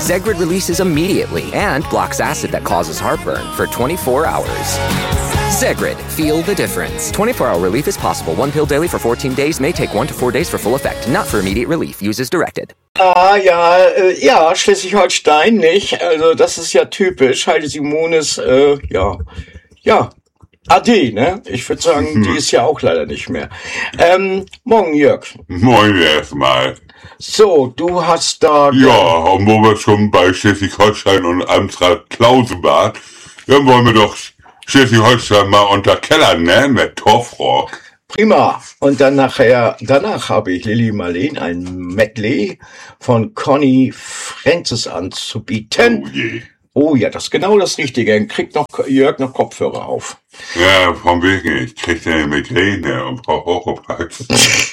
Zegrid releases immediately and blocks acid that causes heartburn for 24 hours. Zegrid, feel the difference. 24-hour relief is possible. One pill daily for 14 days may take 1 to 4 days for full effect. Not for immediate relief. Use as directed. Ja, Schleswig-Holstein, nicht? Also das ist ja typisch. Heides Immunes, AD, ne? Ich würde sagen, die ist ja auch leider nicht mehr. Morgen, Jörg. Moin erstmal. So, du hast da... Ja, und wo wir schon bei Schleswig-Holstein und Amstrad-Klausenbad, dann wollen wir doch Schleswig-Holstein mal unterkellern, ne? Mit Torfrock. Prima. Und danach habe ich Lili Marleen ein Medley von Conny Francis anzubieten. Oh je. Oh ja, das ist genau das Richtige. Dann kriegt Jörg noch Kopfhörer auf. Ja, von wegen, ich krieg eine Migräne und brauch Oropax.